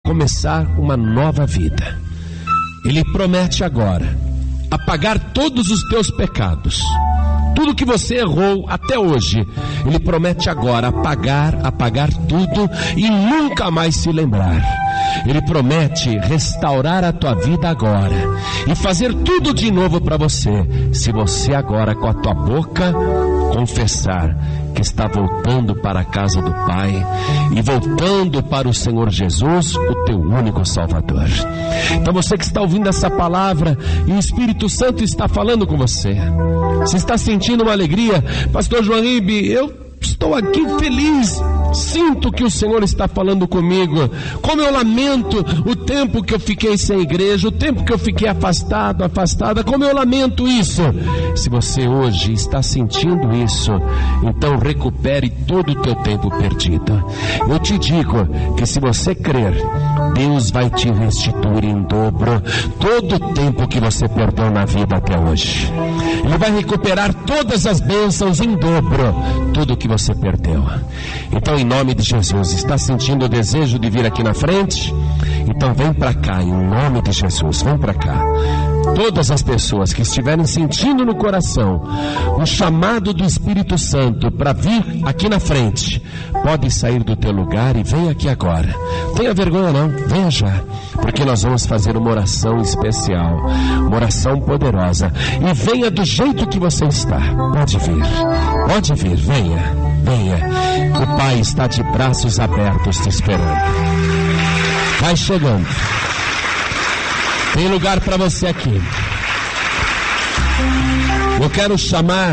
começar uma nova vida. Ele promete agora apagar todos os teus pecados, tudo que você errou até hoje. Ele promete agora apagar tudo e nunca mais se lembrar. Ele promete restaurar a tua vida agora e fazer tudo de novo para você, se você agora com a tua boca confessar que está voltando para a casa do Pai e voltando para o Senhor Jesus, o teu único Salvador. Então você que está ouvindo essa palavra e o Espírito Santo está falando com você, você está sentindo uma alegria? Pastor João Ribe, eu estou aqui feliz, sinto que o Senhor está falando comigo. Como eu lamento o tempo que eu fiquei sem igreja, o tempo que eu fiquei afastada, como eu lamento isso. Se você hoje está sentindo isso, então recupere todo o teu tempo perdido. Eu te digo que se você crer, Deus vai te restituir em dobro todo o tempo que você perdeu na vida até hoje. Ele vai recuperar todas as bênçãos em dobro, tudo que você perdeu. Então, em nome de Jesus, está sentindo o desejo de vir aqui na frente? Então vem para cá, em nome de Jesus, vem para cá. Todas as pessoas que estiverem sentindo no coração o chamado do Espírito Santo para vir aqui na frente, pode sair do teu lugar e vem aqui agora. Tenha vergonha não, venha já, porque nós vamos fazer uma oração especial, uma oração poderosa. E venha do jeito que você está. Pode vir, venha. O Pai está de braços abertos te esperando. Vai chegando. Tem lugar para você aqui. Eu quero chamar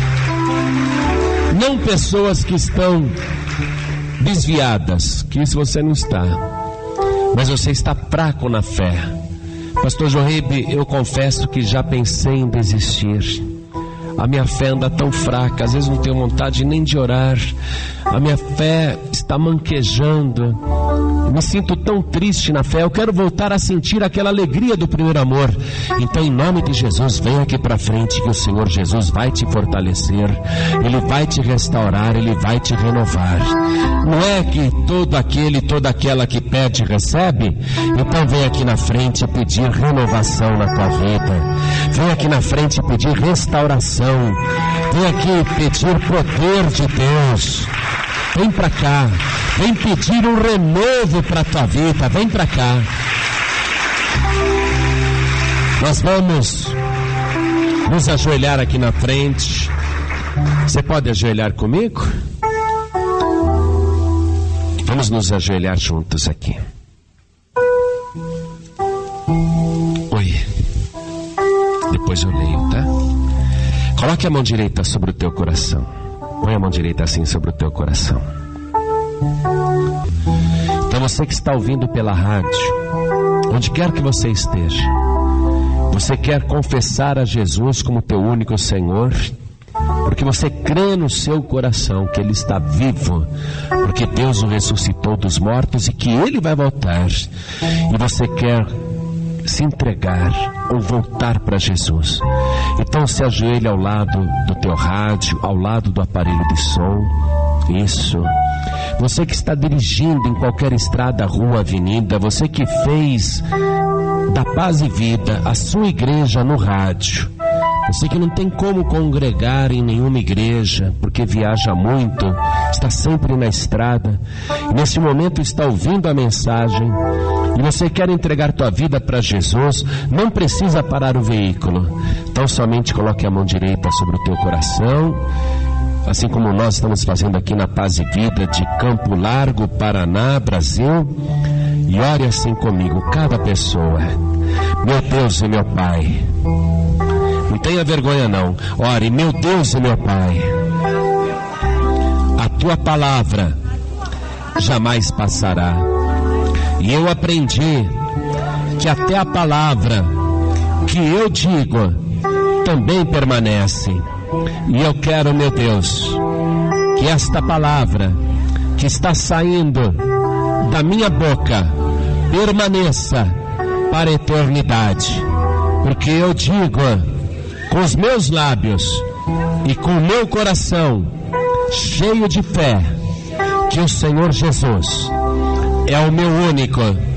não pessoas que estão desviadas, que isso você não está, mas você está fraco na fé. Pastor João Ribe, eu confesso que já pensei em desistir. A minha fé anda tão fraca, às vezes não tenho vontade nem de orar. A minha fé está manquejando. Eu me sinto tão triste na fé. Eu quero voltar a sentir aquela alegria do primeiro amor. Então, em nome de Jesus, vem aqui para frente, que o Senhor Jesus vai te fortalecer. Ele vai te restaurar, Ele vai te renovar. Não é que todo aquele, toda aquela que pede recebe? Então vem aqui na frente pedir renovação na tua vida. Vem aqui na frente pedir restauração. Vem aqui pedir poder de Deus. Vem pra cá, vem pedir um renovo para a tua vida, vem pra cá. Nós vamos nos ajoelhar aqui na frente. Você pode ajoelhar comigo? Vamos nos ajoelhar juntos aqui. Oi. Depois eu leio, tá? Coloque a mão direita sobre o teu coração. Põe a mão direita assim sobre o teu coração. Então você que está ouvindo pela rádio, onde quer que você esteja, você quer confessar a Jesus como teu único Senhor, porque você crê no seu coração que Ele está vivo, porque Deus o ressuscitou dos mortos e que Ele vai voltar, e você quer se entregar ou voltar para Jesus, então se ajoelhe ao lado do teu rádio, ao lado do aparelho de som. Isso. Você que está dirigindo em qualquer estrada, rua, avenida, você que fez da Paz e Vida a sua igreja no rádio, você que não tem como congregar em nenhuma igreja, porque viaja muito, está sempre na estrada, e nesse momento está ouvindo a mensagem, e você quer entregar tua vida para Jesus, não precisa parar o veículo. Então somente coloque a mão direita sobre o teu coração, assim como nós estamos fazendo aqui na Paz e Vida de Campo Largo, Paraná, Brasil, e ore assim comigo, cada pessoa. Meu Deus e meu Pai, não tenha vergonha não, ore, meu Deus e meu Pai, a tua palavra jamais passará, e eu aprendi que até a palavra que eu digo também permanece, e eu quero, meu Deus, que esta palavra que está saindo da minha boca permaneça para a eternidade, porque eu digo com os meus lábios e com o meu coração cheio de fé que o Senhor Jesus é o meu único